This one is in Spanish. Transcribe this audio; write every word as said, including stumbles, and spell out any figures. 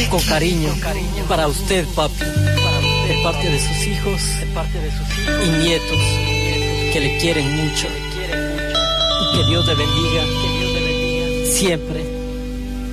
Con cariño, para usted, papi, de parte de sus hijos y nietos, que le quieren mucho. Y que Dios le bendiga siempre.